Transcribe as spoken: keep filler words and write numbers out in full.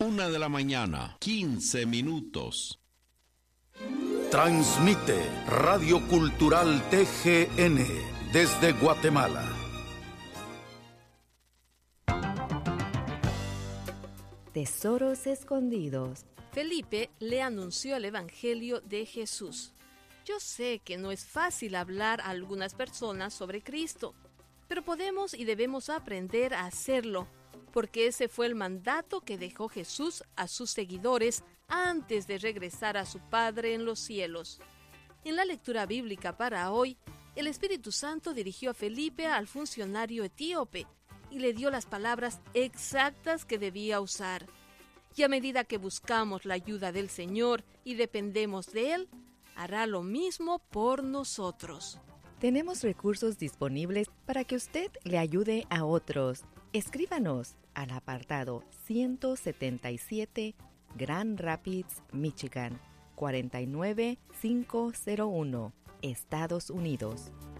Una de la mañana, quince minutos. Transmite Radio Cultural T G N desde Guatemala. Tesoros escondidos. Felipe le anunció el Evangelio de Jesús. Yo sé que no es fácil hablar a algunas personas sobre Cristo, pero podemos y debemos aprender a hacerlo, porque ese fue el mandato que dejó Jesús a sus seguidores antes de regresar a su Padre en los cielos. En la lectura bíblica para hoy, el Espíritu Santo dirigió a Felipe al funcionario etíope y le dio las palabras exactas que debía usar. Y a medida que buscamos la ayuda del Señor y dependemos de Él, hará lo mismo por nosotros. Tenemos recursos disponibles para que usted le ayude a otros. Escríbanos al apartado ciento setenta y siete Grand Rapids, Michigan, cuarenta y nueve mil quinientos uno, Estados Unidos.